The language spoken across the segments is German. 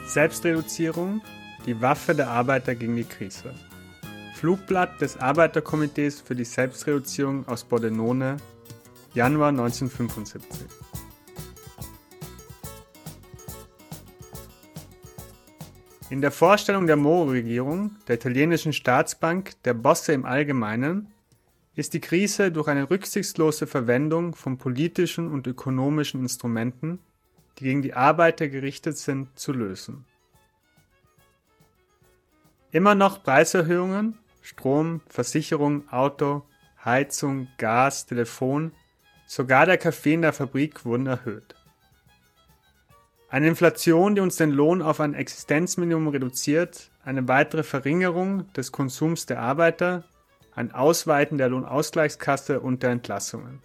Selbstreduzierung, die Waffe der Arbeiter gegen die Krise. Flugblatt des Arbeiterkomitees für die Selbstreduzierung aus Pordenone, Januar 1975. In der Vorstellung der Moro-Regierung, der italienischen Staatsbank, der Bosse im Allgemeinen, ist die Krise durch eine rücksichtslose Verwendung von politischen und ökonomischen Instrumenten, die gegen die Arbeiter gerichtet sind, zu lösen. Immer noch Preiserhöhungen, Strom, Versicherung, Auto, Heizung, Gas, Telefon, sogar der Kaffee in der Fabrik wurden erhöht. Eine Inflation, die uns den Lohn auf ein Existenzminimum reduziert, eine weitere Verringerung des Konsums der Arbeiter, ein Ausweiten der Lohnausgleichskasse und der Entlassungen.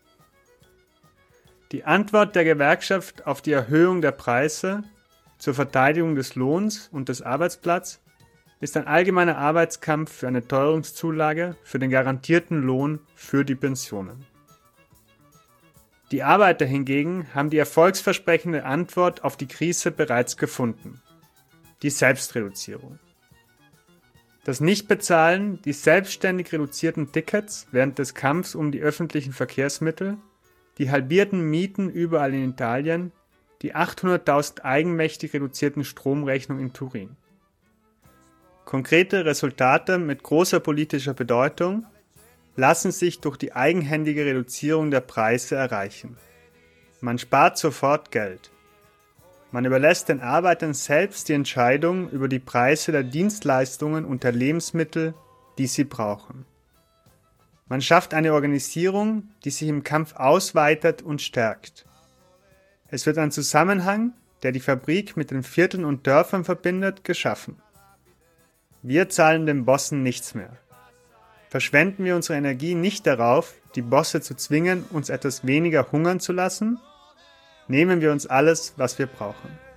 Die Antwort der Gewerkschaft auf die Erhöhung der Preise zur Verteidigung des Lohns und des Arbeitsplatzes ist ein allgemeiner Arbeitskampf für eine Teuerungszulage für den garantierten Lohn für die Pensionen. Die Arbeiter hingegen haben die erfolgsversprechende Antwort auf die Krise bereits gefunden: die Selbstreduzierung. Das Nichtbezahlen, die selbstständig reduzierten Tickets während des Kampfs um die öffentlichen Verkehrsmittel, die halbierten Mieten überall in Italien, die 800.000 eigenmächtig reduzierten Stromrechnungen in Turin. Konkrete Resultate mit großer politischer Bedeutung lassen sich durch die eigenhändige Reduzierung der Preise erreichen. Man spart sofort Geld. Man überlässt den Arbeitern selbst die Entscheidung über die Preise der Dienstleistungen und der Lebensmittel, die sie brauchen. Man schafft eine Organisierung, die sich im Kampf ausweitet und stärkt. Es wird ein Zusammenhang, der die Fabrik mit den Vierteln und Dörfern verbindet, geschaffen. Wir zahlen den Bossen nichts mehr. Verschwenden wir unsere Energie nicht darauf, die Bosse zu zwingen, uns etwas weniger hungern zu lassen? Nehmen wir uns alles, was wir brauchen.